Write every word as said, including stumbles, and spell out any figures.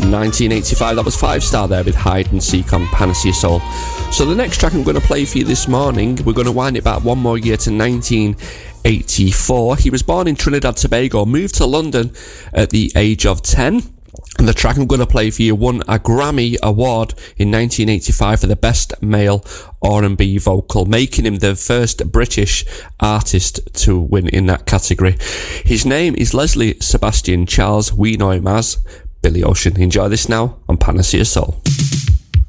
nineteen eighty-five. That was Five Star there with Hide and Seek on Panacea Soul. So the next track I'm going to play for you this morning, we're going to wind it back one more year to nineteen eighty-four. He was born in Trinidad and Tobago, moved to London at the age of ten. And the track I'm going to play for you won a Grammy Award in nineteen eighty-five for the Best Male R and B Vocal, making him the first British artist to win in that category. His name is Leslie Sebastian Charles. We know him as Billy Ocean. Enjoy this now on Panacea Soul.